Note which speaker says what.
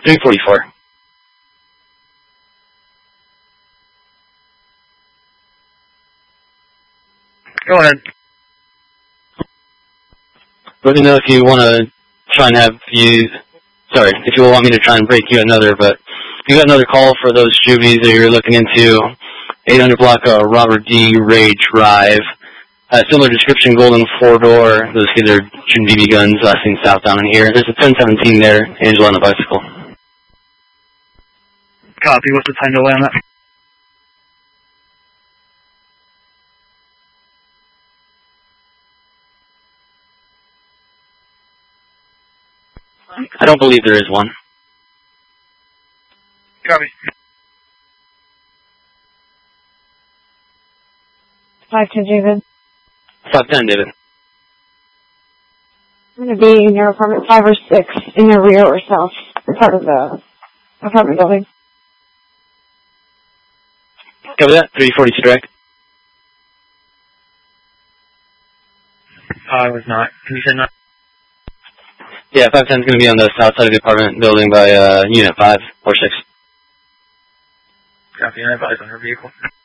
Speaker 1: 344.
Speaker 2: Go ahead.
Speaker 1: Let me know if you want to try and if you want me to try and break you another, but you got another call for those Juvies that you're looking into. 800 block Robert D. Ray Drive. Similar description, golden 4-door. Those kids are shooting BB guns, last seen south down in here. There's a 1017 there, Angela on a bicycle.
Speaker 2: Copy. What's the time delay on that?
Speaker 1: I don't believe there is one.
Speaker 2: Copy.
Speaker 3: 510, David.
Speaker 1: 510, David.
Speaker 3: I'm going to be in your apartment 5 or 6 in the rear or south part of the apartment building.
Speaker 1: Cover that. 342 direct.
Speaker 2: I was not. Can you say not?
Speaker 1: Yeah, 510 is going to be on the south side of the apartment building by unit 5 or 6.
Speaker 2: Copy. I advise on her vehicle.